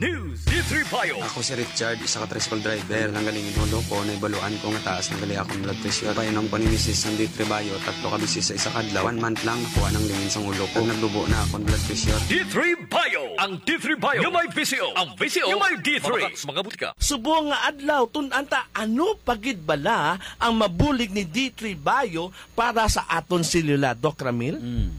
News. D3 Bio. Ako si Richard, isa ka tricycle driver. Nanggalingin ulo ko, naibaluan ko nga taas ng gali akong blood pressure. Painom ko ni Mrs. ng D3 Bio, 3 ka bisis sa isa kadlaw. 1 month lang nakuha ng lingin sa ulo ko. Nagdubo na akong blood pressure. D3 Bio. Ang D3 Bio yung may VCO. Ang VCO yung may D3. Mga butika. Subo nga adlaw tunanta ano pagid bala ang mabulig ni D3 Bio para sa aton selula, Doc Ramil?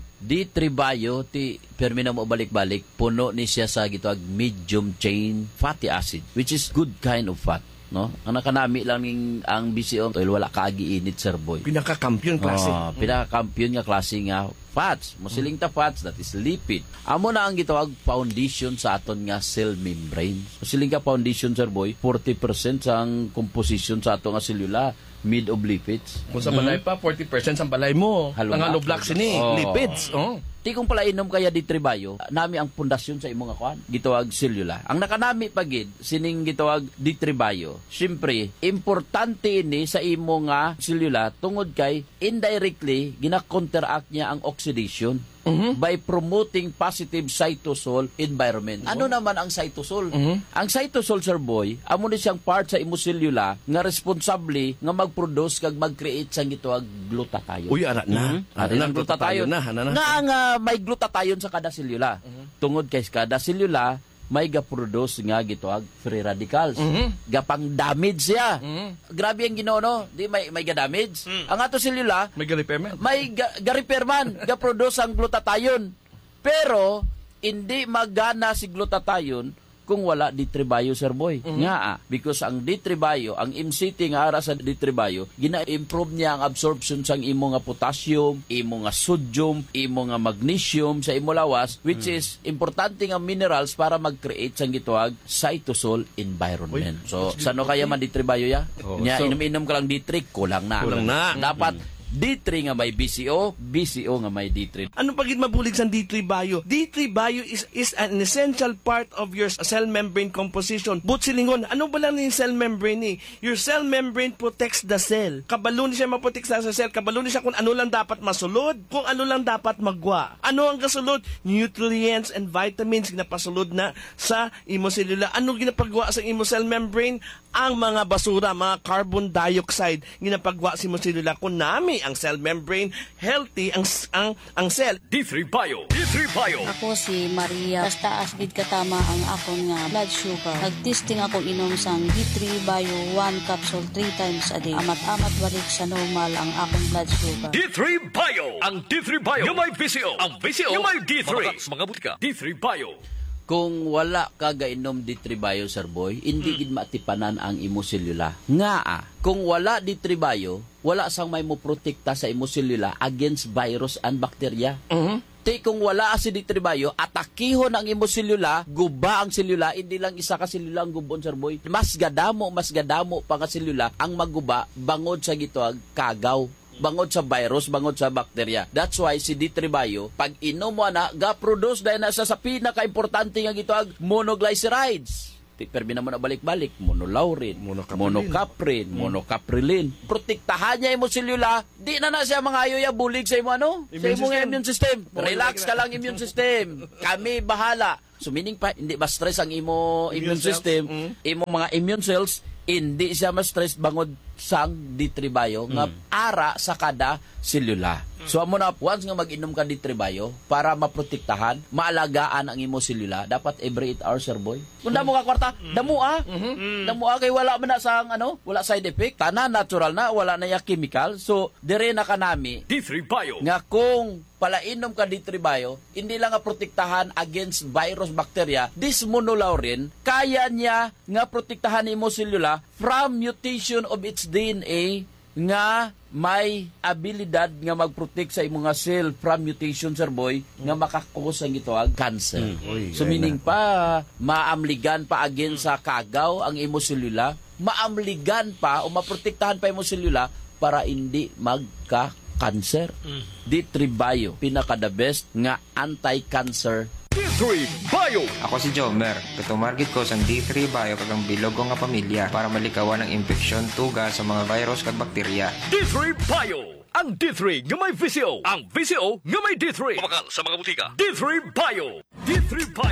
D3 Bio, ti permi na mo balik-balik, puno ni siya sa gitawag medium chain fatty acid, which is good kind of fat. No? Ang nakanami lang ang BCO, wala kaagi-init, sir boy. Pinaka-kampiyon klase. Pinaka-kampiyon nga klase nga fats. Musiling ta fats, that is lipid. Amo na ang gitawag foundation sa aton nga cell membrane. Musiling ka foundation, sir boy, 40% sa ang composition sa aton nga selula made of lipids. Kung sa balay pa, 40% sa balay mo. Halo Ang na. halo blocks ini, lipids. Ti kung pala inom kaya D3 Bio, nami ang pundasyon sa imong akuan, gitawag selula. Ang nakanami pagid sining gitawag D3 Bio. Syempre, importante ini sa imong nga selula tungod kay indirectly gina-counteract niya ang oxidation. By promoting positive cytosol environment. Ano naman ang cytosol? Ang cytosol, sir boy, amo ni siyang part sa imo selula nga responsable nga mag-produce kag mag-create sang gitawag glutathione. Uy, ara na. Ara na, glutathione na. Nga may glutathione sa kada selula. Tungod kay kada selula, may ga-produce nga gitawag free radicals. Gapang damage siya. Grabe ang Ginoo, no? Di may ga-damage. Ang ato selula, May repair man. may ga-repair man, ga-produce ang glutathione. Pero hindi magana si glutathione kung wala D3 Bio, sir boy. Nga because ang D3 Bio, ang MCT nga ara sa D3 Bio, gina-improve niya ang absorption sang imo nga potassium, imo nga sodium, imo nga magnesium sa imo lawas, which is importante nga minerals para mag-create sang gitawag cytosol environment. So, sano kaya man D3 Bio ya? Nya inom-inom ka lang D3, kulang na. Kulang na. Dapat D3 nga may BCO, BCO nga may D3. Ano pagid mabulig sa D3 Bio? D3 Bio is an essential part of your cell membrane composition. But silingon, ano ba lang yung cell membrane ni? Your cell membrane protects the cell. Kabalo ni siya maprotek sa cell. Kabalo ni siya kung ano lang dapat masulod, kung ano lang dapat magwa. Ano ang kasulod? Nutrients and vitamins ginapasulod na sa imo selula. Ano ginapagwa sa imo cell membrane? Ang mga basura, mga carbon dioxide ginapagwa sa imo selula. Kung nami ang cell membrane, healthy ang cell. D3 Bio. D3 Bio. Ako si Maria. Taas gid katama ang akong nga blood sugar. Nagtesting ako inom sang D3 Bio 1 capsule 3 times a day. Amat-amat balik sa normal ang akong blood sugar. D3 Bio. Ang D3 Bio yung may VCO. Ang VCO yung may D3. Mga butika. D3 Bio. Kung wala ka gainom D3 Bio, sir boy, hindi gid matipanan ang imo selula. Nga kung wala D3 Bio, wala sang may mo protekta sa imo selula against virus and bacteria. Te kung wala si D3 Bio, atakihon ang imo selula, guba ang selula, hindi lang isa ka selula ang gubon, sir boy. Mas gadamo pa nga selula ang maguba bangod sa gitawag kagaw. Bangod sa virus, bangod sa bakterya. That's why si D3 Bio, pag inom mo na, ga-produce dahil na sa pinaka-importante nga gitawag monoglycerides. Permi naman na balik-balik, monolaurin, monocaprin, monocaprilin. Protektahan niya imo selula, di na siya mga ayo ya bulig sa imo ano? Sa imo immune system. Relax ka lang immune system. Kami bahala. So meaning pa, hindi ba stress ang imo immune system, imo mga immune cells, hindi siya ma-stress bangod sang D3 Bio nga ara sa kada selula. So amo na once nga mag-inom ka D3 Bio para maprotektahan, maalagaan ang imo selula, dapat every 8 hours, sir boy. Kung damo ka kwarta, damo kay wala man na sang wala side effect, tanan natural na, wala na ya chemical. So dire na kanami D3 Bio. nga kung palainom ka D3 Bio, hindi lang nga protektahan against virus, bacteria, this monolaurin, kaya niya nga protektahan imo selula from mutation of its DNA nga may abilidad nga mag-protect sa imong nga cell from mutation, sir boy, nga makakos ang gitawag cancer. So meaning pa, maamligan pa against sa kagaw ang imo selula, maamligan pa o maprotektahan pa imo selula para hindi magka-cancer. D3 Bio, pinaka-the best nga anti-cancer. D3 Bio. Ako si Jomer. Katumargit ko sa D3 Bio kagang bilog ko nga pamilya para malikawan ang infeksyon, tuga sa mga virus kag bakterya. D3 Bio. Ang D3 nga may VCO. Ang VCO nga may D3. Kumakal sa mga butika. D3 Bio. D3 Bio.